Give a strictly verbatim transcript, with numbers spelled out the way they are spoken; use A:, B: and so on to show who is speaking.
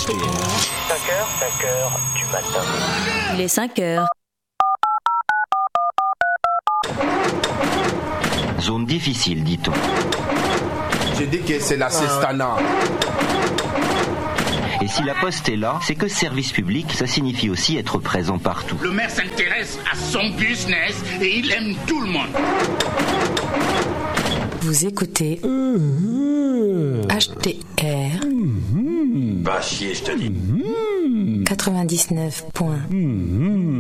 A: H T R.
B: cinq heures, cinq heures du matin.
A: Il est cinq heures.
C: Zone difficile, dit-on.
D: J'ai dit que c'est la Sestana.
C: Et si la poste est là, c'est que service public, ça signifie aussi être présent partout.
E: Le maire s'intéresse à son business et il aime tout le monde.
F: Vous écoutez H T R.
G: Va chier, je te dis.
F: quatre-vingt-dix-neuf point